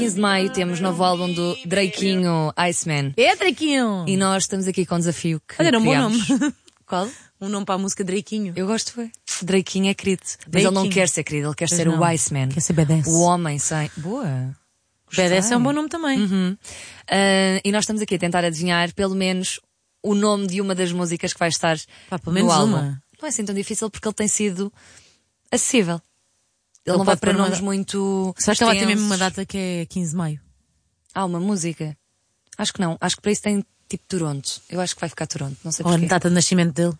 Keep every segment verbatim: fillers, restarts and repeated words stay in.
quinze de maio temos novo álbum do Draquinho, Iceman. É, Draquinho! E nós estamos aqui com um desafio que Olha, era um bom criámos. nome. Qual? Um nome para a música Draquinho. Eu gosto, foi. Draquinho é querido. Mas Draquinho. ele não quer ser querido, ele quer Pois ser não. o Iceman. Quer ser badass. O homem sem... Boa. Badass é um bom nome também. Uhum. Uh, e nós estamos aqui a tentar adivinhar pelo menos o nome de uma das músicas que vai estar Pá, pelo no menos álbum. uma. Não é assim tão difícil porque ele tem sido acessível. Ele, Ele não vai pode para pôr uma nomes da- muito Sabes que ela tem mesmo extensos. uma data que é quinze de maio? Ah, uma música? Acho que não. Acho que para isso tem tipo Toronto. Eu acho que vai ficar Toronto. Não sei Ou a porquê. data de nascimento dele?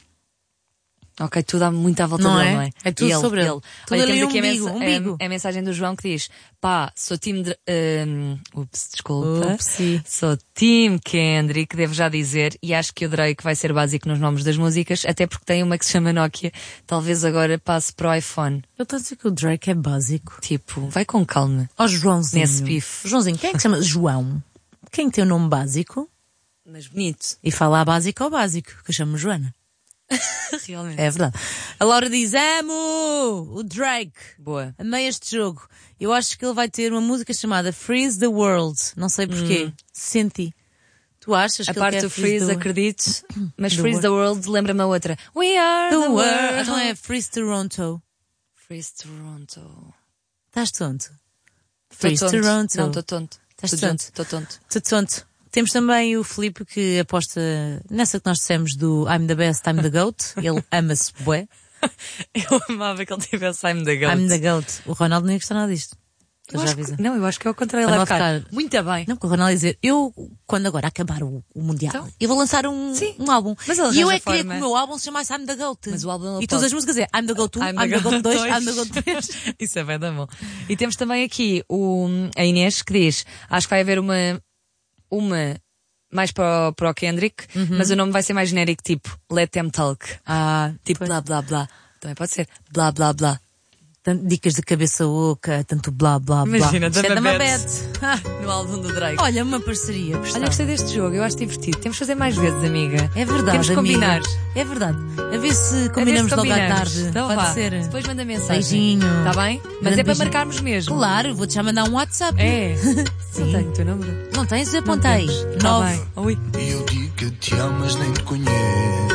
Ok, tudo dá muito à volta Não dele, é? não é? É tudo E sobre ele. ele. Tudo Olha, ali temos aqui a, umbigo, mensa- umbigo. a, a mensagem do João que diz: pá, sou time... Dra- um, ups, desculpa. Upsi. Sou time Kendrick, devo já dizer, e acho que o Drake vai ser básico nos nomes das músicas, até porque tem uma que se chama Nokia. Talvez agora passe para o iPhone. Eu estou a dizer que o Drake é básico. Tipo, vai com calma. Ó Joãozinho. Nesse pife. Joãozinho, quem é que se chama João? Quem tem o nome básico? Mas bonito. E fala a básico ao básico, que eu chamo Joana. Realmente. É verdade. A Laura diz, amo o Drake. Boa. Amei este jogo. Eu acho que ele vai ter uma música chamada Freeze the World. Não sei porquê. Senti. Tu achas A que parte ele quer do Freeze, the acredito, mas The Freeze the World lembra-me a outra. We are the, The world. World. Não é Freeze Toronto. Freeze Toronto. Estás tonto? Tô Freeze tonto. Toronto. Não, estou tonto. Estás Estou tonto? Estou tonto. Estou tonto. Temos também o Filipe que aposta nessa que nós dissemos do I'm the best, I'm the goat. Ele ama-se bué. Eu amava que ele tivesse I'm the Goat. I'm the goat. O Ronaldo nem ia gostar nada disto. Eu Eu já acho que- avisei. não, eu acho que é o contrário. Ele Ele vai vai ficar ficar- muito bem. Não, porque o Ronaldo ia dizer, eu, quando agora acabar o, o Mundial, Então? eu vou lançar um, Sim. um álbum. Mas ele e eu arranja é que queria forma. que o meu álbum se chamasse I'm the Goat. Mas o álbum ele e todas pode. as músicas é I'm the Goat um, I'm, the Goat dois, I'm the Goat três. Isso é bem da bom. E temos também aqui o, a Inês que diz, acho que vai haver uma, uma mais para o, para o Kendrick, mas o nome vai ser mais genérico, tipo Let Them Talk. Ah, Tipo pois. blá blá blá. Também pode ser blá blá blá. Tanto dicas de cabeça oca, tanto blá blá blá. Imagina, Isto é da da Mabete. Mabete. No álbum do Drake. Olha, uma parceria. gostava. Olha, gostei deste jogo, eu acho divertido. Temos de fazer mais vezes, amiga. É verdade, Temos que combinar. amiga. É verdade. A ver se A ver combinamos se logo à combinamos. tarde. Então Pode vá. ser. Depois manda mensagem. Beijinho. Está bem? Mas Grande é para beijinho. marcarmos mesmo. Claro, vou-te já mandar um WhatsApp. É. Sim. Não tenho o teu número. Não tens? Eu apontei. Tá Nove. bem. Oi. E eu digo que te amo, mas nem te conheço.